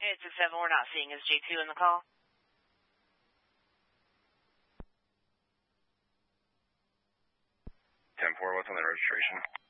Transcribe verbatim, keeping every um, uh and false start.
It's a seven we're not seeing. Is J two in the call? ten four, what's on the registration?